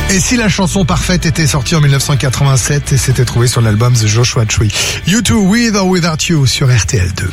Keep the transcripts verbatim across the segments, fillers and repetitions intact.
Et si la chanson parfaite était sortie en mille neuf cent quatre-vingt-sept et s'était trouvée sur l'album The Joshua Tree. U deux, With or Without You sur R T L deux.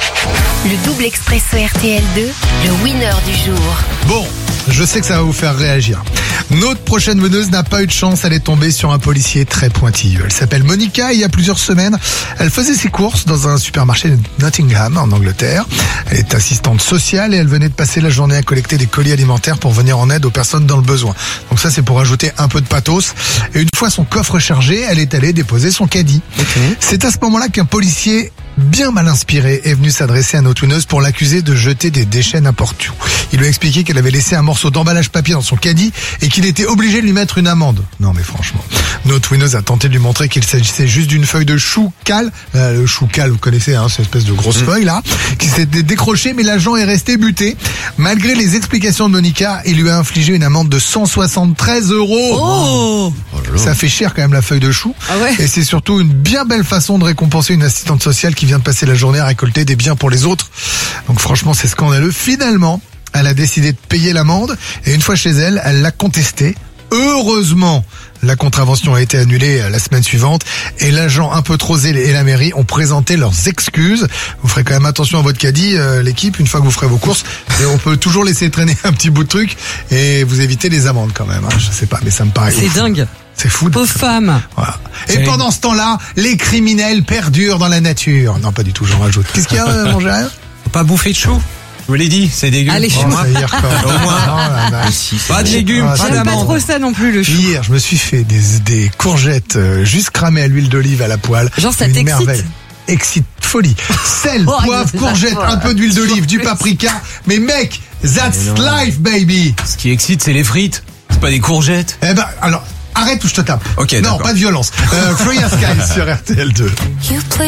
Le double expresso R T L deux, le winner du jour. Bon, je sais que ça va vous faire réagir. Notre prochaine meneuse n'a pas eu de chance, elle est tombée sur un policier très pointilleux. Elle s'appelle Monica et il y a plusieurs semaines, elle faisait ses courses dans un supermarché de Nottingham en Angleterre. Elle est assistante sociale et elle venait de passer la journée à collecter des colis alimentaires pour venir en aide aux personnes dans le besoin. Donc ça c'est pour ajouter un peu de pathos. Et une fois son coffre chargé, elle est allée déposer son caddie. Okay. C'est à ce moment-là qu'un policier bien mal inspiré est venu s'adresser à notre winneuse pour l'accuser de jeter des déchets n'importe où. Il lui a expliqué qu'elle avait laissé un morceau d'emballage papier dans son caddie et qu'il était obligé de lui mettre une amende. Non mais franchement, notre winneuse a tenté de lui montrer qu'il s'agissait juste d'une feuille de chou cal. Euh, le chou cal, vous connaissez, hein, cette espèce de grosse mmh. feuille là, qui s'était décrochée, mais l'agent est resté buté. Malgré les explications de Monica, il lui a infligé une amende de cent soixante-treize euros. Oh, ça fait cher quand même la feuille de chou. Ah ouais. Et c'est surtout une bien belle façon de récompenser une assistante sociale qui vient de passer la journée à récolter des biens pour les autres. Donc franchement, c'est scandaleux. Finalement, elle a décidé de payer l'amende et une fois chez elle, elle l'a contestée. Heureusement, la contravention a été annulée la semaine suivante et l'agent un peu trop zélé et la mairie ont présenté leurs excuses. Vous ferez quand même attention à votre caddie, euh, l'équipe, une fois que vous ferez vos courses. Et on peut toujours laisser traîner un petit bout de truc et vous évitez les amendes quand même. Hein. Je sais pas, mais ça me paraît C'est ouf. dingue. C'est fou. Pauvre femme. Voilà. Et c'est... pendant ce temps-là, les criminels perdurent dans la nature. Non, pas du tout, j'en rajoute. Qu'est-ce qu'il y a, euh, mon gérard ? Faut pas bouffer de chou. Je vous l'ai dit, c'est dégueu. Allez, oh, ça y est, au moins. Pas de légumes, ah, pas J'aime pas d'amande. trop ça non plus, le chou. Hier, je me suis fait des, des courgettes euh, juste cramées à l'huile d'olive à la poêle. Genre, ça Une t'excite merveille. Excite, folie. Sel, Oh, poivre, courgette, un peu d'huile d'olive, du paprika. Mais mec, that's life, baby. Ce qui excite, c'est les frites. C'est pas des courgettes. Eh ben, alors, arrête ou je te tape. Ok, non, d'accord. pas de violence. Euh, Free as Sky sur R T L deux.